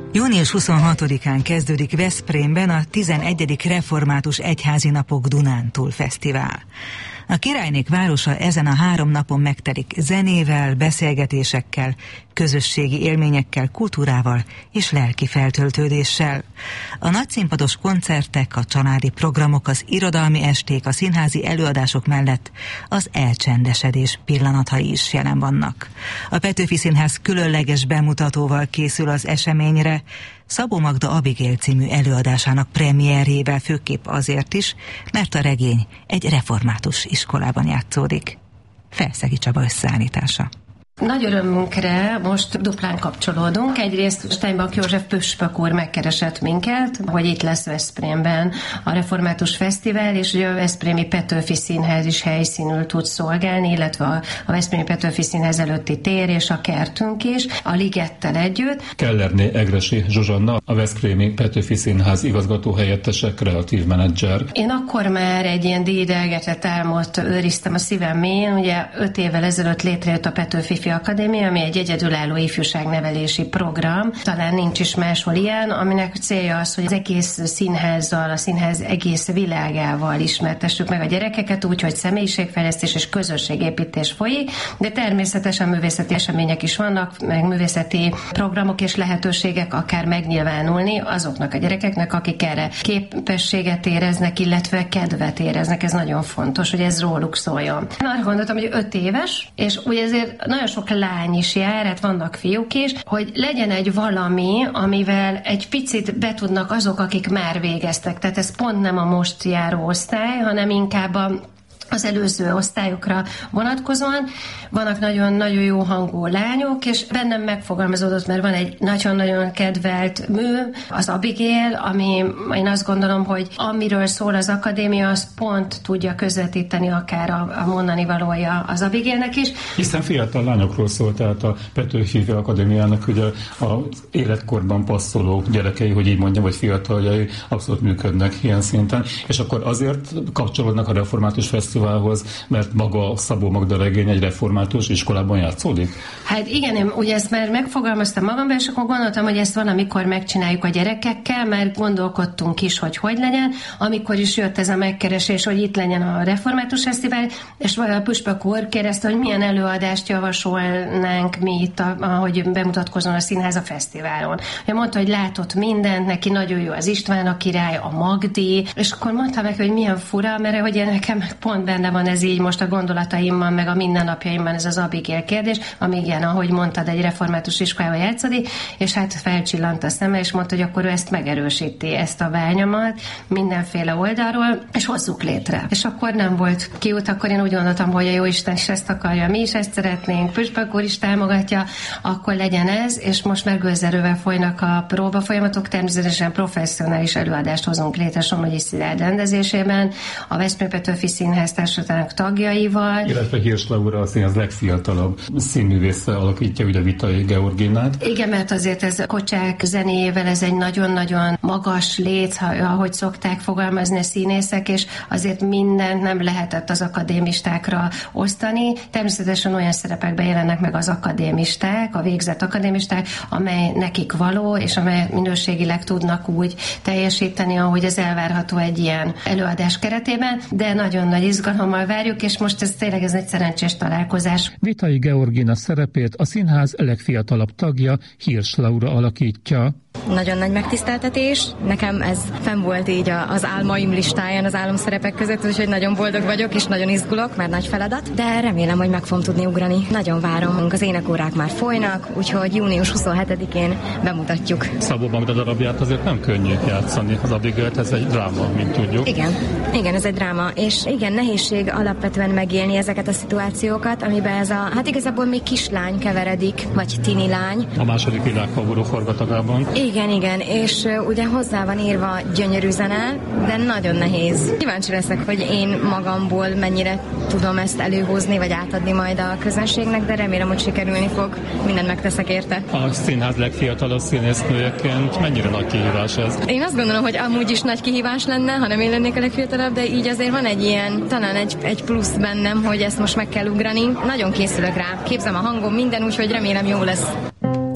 Június 26-án kezdődik Veszprémben a 11. Református Egyházi Napok Dunántúl Fesztivál. A királynék városa ezen a 3 napon megtelik zenével, beszélgetésekkel, közösségi élményekkel, kultúrával és lelki feltöltődéssel. A nagyszínpados koncertek, a családi programok, az irodalmi esték, a színházi előadások mellett az elcsendesedés pillanatai is jelen vannak. A Petőfi Színház különleges bemutatóval készül az eseményre, Szabó Magda Abigail című előadásának premierjével, főképp azért is, mert a regény egy református iskolában játszódik. Felszegi Csaba összeállítása. Nagy örömünkre most duplán kapcsolódunk. Egyrészt Steinbach József püspök úr megkeresett minket, hogy itt lesz Veszprémben a Református Fesztivál, és ugye a Veszprémi Petőfi Színház is helyszínül tud szolgálni, illetve a Veszprémi Petőfi Színház előtti tér és a kertünk is, a Ligettel együtt. Kellerné Egressy Zsuzsanna, a Veszprémi Petőfi Színház igazgatóhelyettese, kreatív menedzser. Én akkor már egy ilyen díjdelgetett álmot őriztem a szívem mélyén. Ugye 5 évvel ezelőtt létrejött a Petőfi Akadémia, ami egy egyedülálló ifjúságnevelési program. Talán nincs is máshol ilyen, aminek célja az, hogy az egész színházzal, a színház egész világával ismertessük meg a gyerekeket úgy, hogy személyiségfejlesztés és közösségépítés folyik, de természetesen művészeti események is vannak, meg művészeti programok és lehetőségek akár megnyilvánulni azoknak a gyerekeknek, akik erre képességet éreznek, illetve kedvet éreznek. Ez nagyon fontos, hogy ez róluk szóljon. Én arra gondoltam, hogy 5 éves, és ugye ezért nagyon sok lány is jár, hát vannak fiúk is, hogy legyen egy valami, amivel egy picit betudnak azok, akik már végeztek. Tehát ez pont nem a most járó osztály, hanem inkább az előző osztályokra vonatkozóan. Vannak nagyon-nagyon jó hangú lányok, és bennem megfogalmazódott, mert van egy nagyon-nagyon kedvelt mű, az Abigail, ami én azt gondolom, hogy amiről szól az akadémia, az pont tudja közvetíteni akár a mondani valója az Abigailnek is. Hiszen fiatal lányokról szól, tehát a Petőfi Akadémiának ugye az életkorban passzoló gyerekei, hogy így mondjam, vagy fiataljai abszolút működnek ilyen szinten, és akkor azért kapcsolódnak a Református Fesztiválhoz, mert maga Szabó Magda regény egy református iskolában játszódik? Hát igen, én ugye ezt már megfogalmaztam magamban, és akkor gondoltam, hogy ezt valamikor megcsináljuk a gyerekekkel, mert gondolkodtunk is, hogy legyen. Amikor is jött ez a megkeresés, hogy itt legyen a Református Fesztivál, és a püspök úr kérdezte, hogy milyen előadást javasolnánk mi itt, ahogy bemutatkozzon a színház a fesztiválon. Ugye mondta, hogy látott mindent, neki nagyon jó az István a király, a Magdi, és akkor mondtam neki, hogy milyen fura, mert hogy nekem pont benne van ez így most a gondolataimban, meg a mindennapjaimban ez az Abigail kérdés, ami igen, ahogy mondtad, egy református iskolában játszik, és hát felcsillant a szeme, és mondta, hogy akkor ő ezt megerősíti, ezt a vágyamat mindenféle oldalról, és hozzuk létre. És akkor nem volt kiút, akkor én úgy gondoltam, hogy a Jóisten is ezt akarja, mi is ezt szeretnénk, püspök úr is támogatja, akkor legyen ez, és most már gőzerővel folynak a próbafolyamatok, természetesen professzionális előadást hozunk létre Somogyi Szilárd rendezésében, a Veszprém Petőfi Színház társadalmának tagjaival. Illetve Hirsch Laura, a színház legfiatalabb színművésze alakítja, ugye Vitai Georginát. Igen, mert azért ez Kocsák zenéjével ez egy nagyon-nagyon magas léc, ahogy szokták fogalmazni a színészek, és azért mindent nem lehetett az akadémistákra osztani. Természetesen olyan szerepekben jelennek meg az akadémisták, a végzett akadémisták, amely nekik való, és amely minőségileg tudnak úgy teljesíteni, ahogy ez elvárható egy ilyen előadás keretében, de nagyon nagy izgalommal várjuk, és most ez tényleg egy szerencsés találkozás. Vitai Georgina szerepét a színház legfiatalabb tagja, Hirsch Laura alakítja. Nagyon nagy megtiszteltetés. Nekem ez fenn volt így az álmaim listáján, az álomszerepek között, úgyhogy nagyon boldog vagyok, és nagyon izgulok, mert nagy feladat, de remélem, hogy meg fogom tudni ugrani. Nagyon várom, az énekórák már folynak, úgyhogy június 27-én bemutatjuk. Szabó Magda darabját azért nem könnyű játszani, az Abigail, ez egy dráma, mint tudjuk. Igen, ez egy dráma, és igen, nehézség alapvetően megélni ezeket a szituációkat, amiben ez hát igazából még kislány keveredik, vagy tini lány. A második világháború forgatagában. Igen, és ugye hozzá van írva gyönyörű zene, de nagyon nehéz. Kíváncsi leszek, hogy én magamból mennyire tudom ezt előhozni, vagy átadni majd a közönségnek, de remélem, hogy sikerülni fog. Mindent megteszek érte. A színház legfiatalabb színésznőjeként mennyire nagy kihívás ez? Én azt gondolom, hogy amúgy is nagy kihívás lenne, ha nem én lennék a legfiatalabb, de így azért van egy ilyen, talán egy plusz bennem, hogy ezt most meg kell ugrani. Nagyon készülök rá. Képzem a hangom, minden, úgyhogy remélem jó lesz.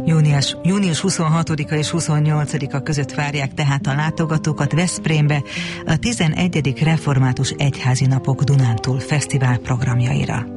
Június 26-a és 28-a között várják tehát a látogatókat Veszprémbe a 11. Református Egyházi Napok Dunántúl Fesztivál programjaira.